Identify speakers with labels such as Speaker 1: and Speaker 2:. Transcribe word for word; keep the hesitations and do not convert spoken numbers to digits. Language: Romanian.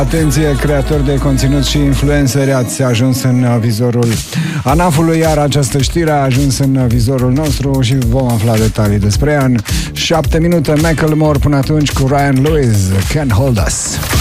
Speaker 1: Atenție, creatori de conținut și influenceri, ați ajuns în vizorul ANAF-ului, iar această știre a ajuns în vizorul nostru și vom afla detalii despre ea în șapte minute. Macklemore până atunci cu Ryan Lewis, Can't Hold Us.